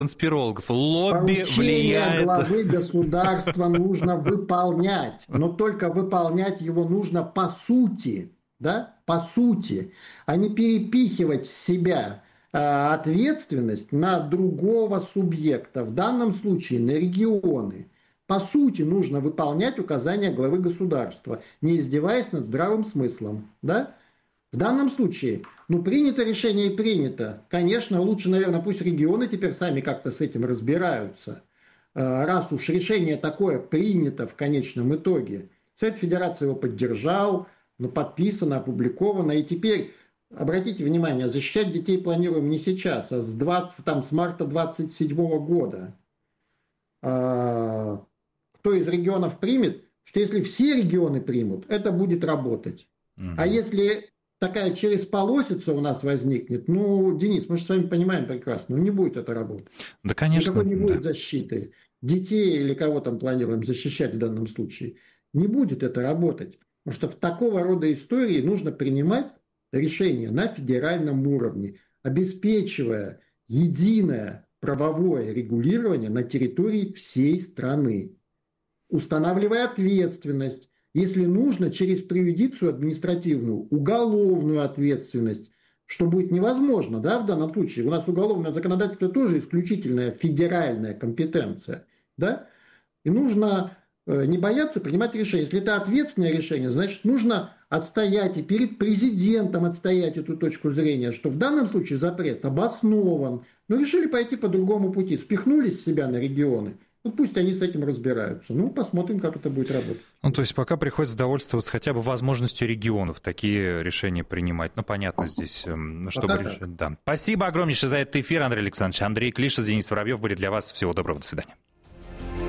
конспирологов. Лобби Поручение влияет... главы государства нужно выполнять, но только выполнять его нужно по сути, да, по сути, а не перепихивать с себя ответственность на другого субъекта, в данном случае на регионы. По сути, нужно выполнять указания главы государства, не издеваясь над здравым смыслом, да? В данном случае, принято решение и принято. Конечно, лучше, наверное, пусть регионы теперь сами как-то с этим разбираются. Раз уж решение такое принято в конечном итоге. Совет Федерации его поддержал, подписано, опубликовано. И теперь, обратите внимание, защищать детей планируем не сейчас, а с марта 2027 года. Кто из регионов примет, что если все регионы примут, это будет работать. А если такая через полосица у нас возникнет, Денис, мы же с вами понимаем прекрасно, не будет это работать. Да, конечно. Никакой не будет защиты. Детей или кого там планируем защищать в данном случае. Не будет это работать. Потому что в такого рода истории нужно принимать решения на федеральном уровне, обеспечивая единое правовое регулирование на территории всей страны, устанавливая ответственность, если нужно, через преюдицию административную, уголовную ответственность, что будет невозможно, да, в данном случае. У нас уголовное законодательство тоже исключительная федеральная компетенция, да, и нужно не бояться принимать решения. Если это ответственное решение, значит, нужно отстоять и перед президентом отстоять эту точку зрения, что в данном случае запрет обоснован, но решили пойти по другому пути, спихнули с себя на регионы. Пусть они с этим разбираются. Посмотрим, как это будет работать. То есть пока приходится довольствоваться хотя бы возможностью регионов такие решения принимать. Понятно здесь, чтобы решить. Да. Спасибо огромнейшее за этот эфир, Андрей Александрович. Андрей Клишес, Денис Воробьев были для вас. Всего доброго, до свидания.